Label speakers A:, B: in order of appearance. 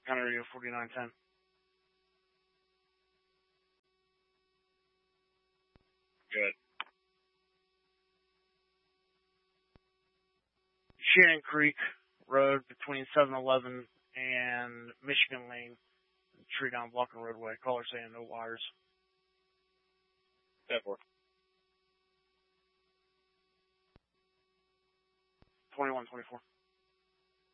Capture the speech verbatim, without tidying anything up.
A: County Radio forty-nine ten.
B: Good.
A: Shannon Creek Road between seven eleven and Michigan Lane. Tree down blocking roadway. Caller saying no wires.
B: ten four.
A: twenty-one twenty-four.